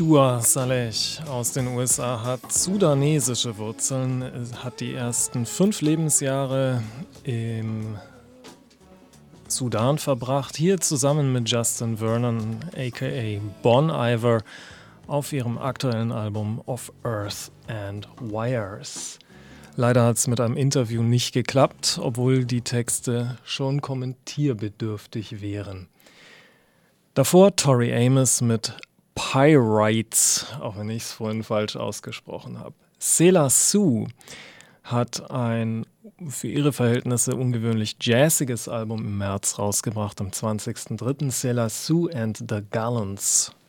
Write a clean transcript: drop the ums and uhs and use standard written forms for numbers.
Dua Saleh aus den USA hat sudanesische Wurzeln, hat die ersten 5 Lebensjahre im Sudan verbracht, hier zusammen mit Justin Vernon aka Bon Iver auf ihrem aktuellen Album Of Earth and Wires. Leider hat es mit einem Interview nicht geklappt, obwohl die Texte schon kommentierbedürftig wären. Davor Tori Amos mit Pyrites, auch wenn ich es vorhin falsch ausgesprochen habe. Selah Sue hat ein für ihre Verhältnisse ungewöhnlich jazziges Album im März rausgebracht, am 20.03. Selah Sue and the Gallants.